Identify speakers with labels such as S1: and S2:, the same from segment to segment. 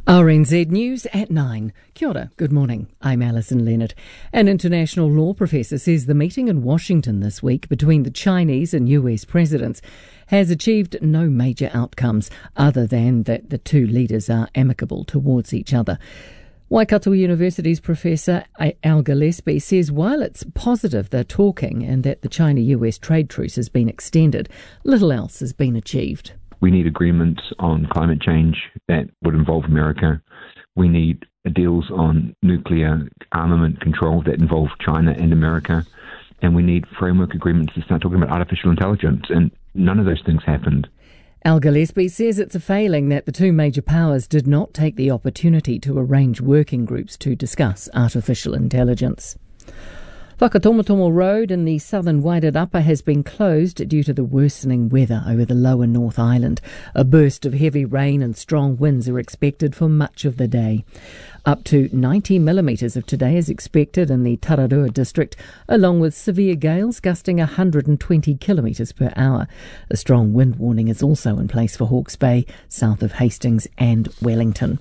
S1: RNZ News at 9. Kia ora, good morning. I'm Alison Leonard. An international law professor says the meeting in Washington this week between the Chinese and US presidents has achieved no major outcomes other than that the two leaders are amicable towards each other. Waikato University's Professor Al Gillespie says while it's positive they're talking and that the China-US trade truce has been extended, little else has been achieved.
S2: We need agreements on climate change that would involve America. We need deals on nuclear armament control that involve China and America. And we need framework agreements to start talking about artificial intelligence. And none of those things happened.
S1: Al Gillespie says it's a failing that the two major powers did not take the opportunity to arrange working groups to discuss artificial intelligence. Whakatomotomo Road in the southern Wairarapa has been closed due to the worsening weather over the lower North Island. A burst of heavy rain and strong winds are expected for much of the day. Up to 90 millimetres of today is expected in the Tararua district, along with severe gales gusting 120 kilometres per hour. A strong wind warning is also in place for Hawke's Bay, south of Hastings and Wellington.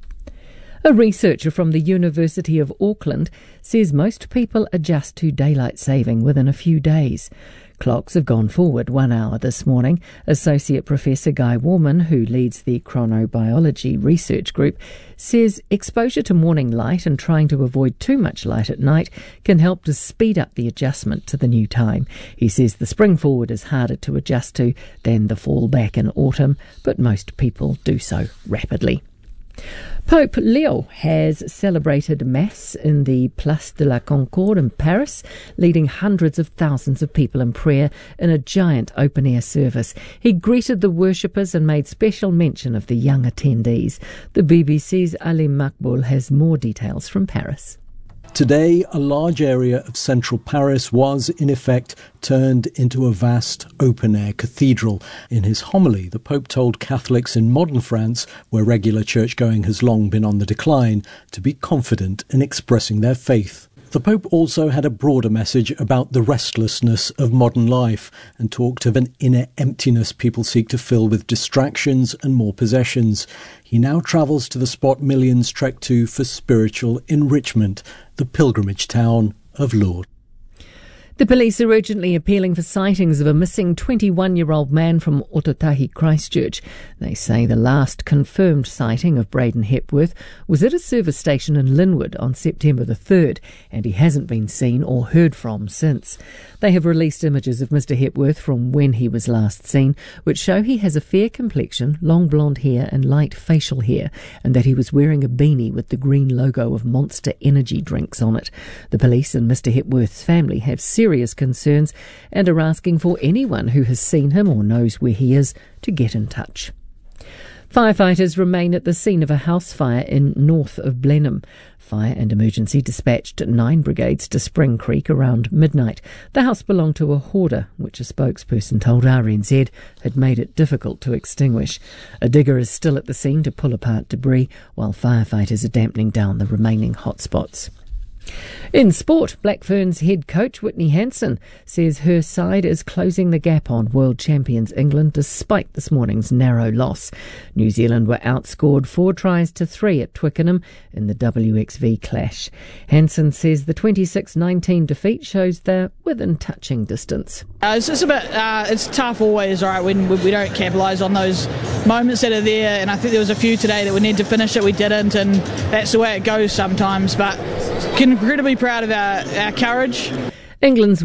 S1: A researcher from the University of Auckland says most people adjust to daylight saving within a few days. Clocks have gone forward 1 hour this morning. Associate Professor Guy Warman, who leads the chronobiology research group, says exposure to morning light and trying to avoid too much light at night can help to speed up the adjustment to the new time. He says the spring forward is harder to adjust to than the fall back in autumn, but most people do so rapidly. Pope Leo has celebrated Mass in the Place de la Concorde in Paris, leading hundreds of thousands of people in prayer in a giant open-air service. He greeted the worshippers and made special mention of the young attendees. The BBC's Ali Makboul has more details from Paris.
S3: Today, a large area of central Paris was, in effect, turned into a vast open-air cathedral. In his homily, the Pope told Catholics in modern France, where regular church-going has long been on the decline, to be confident in expressing their faith. The Pope also had a broader message about the restlessness of modern life and talked of an inner emptiness people seek to fill with distractions and more possessions. He now travels to the spot millions trek to for spiritual enrichment, the pilgrimage town of Lourdes.
S1: The police are urgently appealing for sightings of a missing 21-year-old man from Otautahi, Christchurch. They say the last confirmed sighting of Braden Hepworth was at a service station in Linwood on September the 3rd, and he hasn't been seen or heard from since. They have released images of Mr Hepworth from when he was last seen, which show he has a fair complexion, long blonde hair and light facial hair, and that he was wearing a beanie with the green logo of Monster energy drinks on it. The police and Mr Hepworth's family have serious concerns and are asking for anyone who has seen him or knows where he is to get in touch. Firefighters remain at the scene of a house fire in north of Blenheim. Fire and Emergency dispatched 9 brigades to Spring Creek around midnight. The house belonged to a hoarder, which a spokesperson told RNZ had made it difficult to extinguish. A digger is still at the scene to pull apart debris, while firefighters are dampening down the remaining hotspots. In sport, Black Ferns head coach Whitney Hansen says her side is closing the gap on world champions England despite this morning's narrow loss. New Zealand were outscored 4-3 at Twickenham in the WXV clash. Hansen says the 26-19 defeat shows they're within touching distance.
S4: It's just a bit, it's tough always, right, when we don't capitalise on those moments that are there, and I think there was a few today that we need to finish it, we didn't, and that's the way it goes sometimes, but incredibly proud of our courage.
S1: England's